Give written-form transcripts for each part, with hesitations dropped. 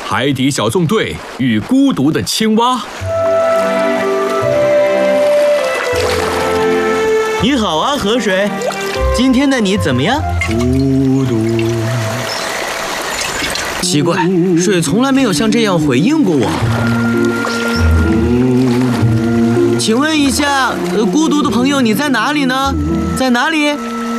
海底小纵队与孤独的青蛙。 你好啊，河水，今天的你怎么样？ 孤独。 奇怪，水从来没有像这样回应过我。请问一下，孤独的朋友，你在哪里呢？在哪里？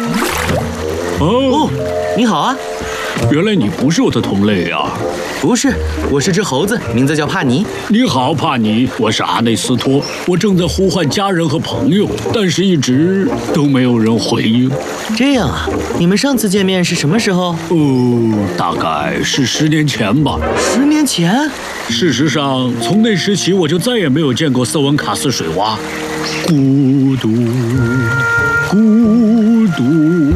哦，你好啊。 原来你不是我的同类啊！ 不是，我是只猴子，名字叫帕尼。 你好，帕尼，我是阿内斯托，我正在呼唤家人和朋友，但是一直都没有人回应。 这样啊，你们上次见面是什么时候？ 大概是10年前吧。 10年前？ 事实上，从那时起我就再也没有见过瑟文卡斯水洼。孤独，孤独。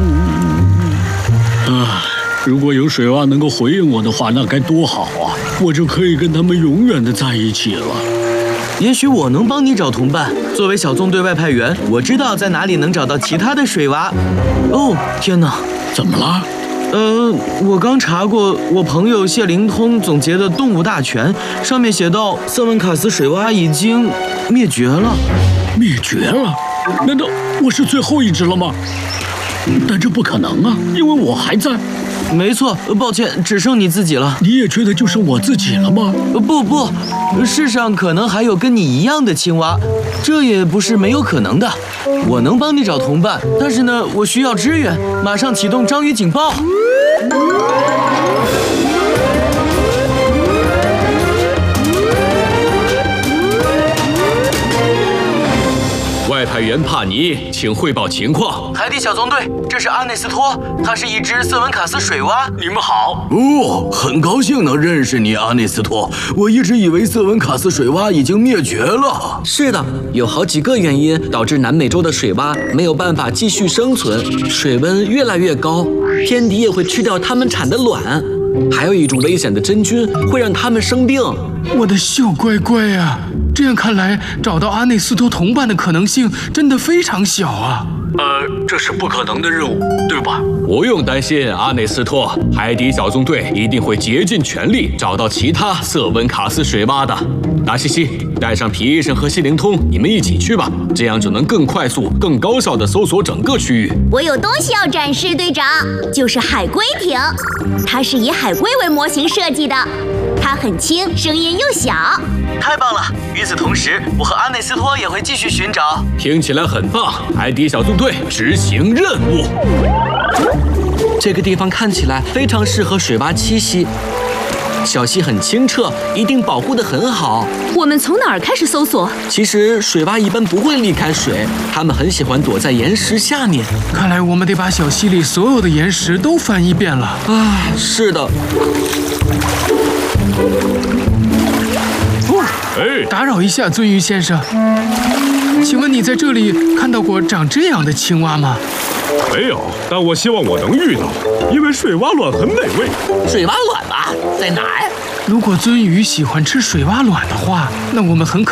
如果有水蛙能够回应我的话，那该多好啊！我就可以跟他们永远的在一起了。 也许我能帮你找同伴。作为小纵队外派员，我知道在哪里能找到其他的水蛙。哦，天哪！ 怎么了？ 我刚查过我朋友谢灵通总结的动物大全，上面写到瑟文卡斯水蛙已经灭绝了。 灭绝了？难道我是最后一只了吗？但这不可能啊，因为我还在。 没错，抱歉，只剩你自己了。 你也觉得就剩我自己了吗？ 不，世上可能还有跟你一样的青蛙，这也不是没有可能的。我能帮你找同伴，但是呢，我需要支援，马上启动章鱼警报。 外派员帕尼，请汇报情况。 海底小纵队，这是阿内斯托，他是一只瑟文卡斯水蛙。 你们好。 很高兴能认识你，阿内斯托。我一直以为瑟文卡斯水蛙已经灭绝了。 是的，有好几个原因导致南美洲的水蛙没有办法继续生存。水温越来越高，天敌也会吃掉它们产的卵。还有一种危险的真菌会让它们生病。 我的小乖乖啊！这样看来，找到阿内斯托同伴的可能性真的非常小啊！ 这是不可能的任务，对吧？ 不用担心，阿内斯托，海底小纵队一定会竭尽全力找到其他瑟文卡斯水蛙的。达西西，带上皮医生和谢灵通，你们一起去吧，这样就能更快速、更高效地搜索整个区域。 我有东西要展示，队长，就是海龟艇，它是以海龟为模型设计的，它很轻，声音又小。 太棒了！与此同时，我和阿内斯托也会继续寻找。 听起来很棒，海底小纵队执行任务。 这个地方看起来非常适合水蛙栖息，小溪很清澈，一定保护得很好。 我们从哪儿开始搜索？ 其实水蛙一般不会离开水，它们很喜欢躲在岩石下面。 看来我们得把小溪里所有的岩石都翻一遍了。 是的。 打扰一下，鳟鱼先生，请问你在这里看到过长这样的青蛙吗？ 没有，但我希望我能遇到，因为水蛙卵很美味。 水蛙卵吧，在哪儿？ 如果鳟鱼喜欢吃水蛙卵的话，那我们很可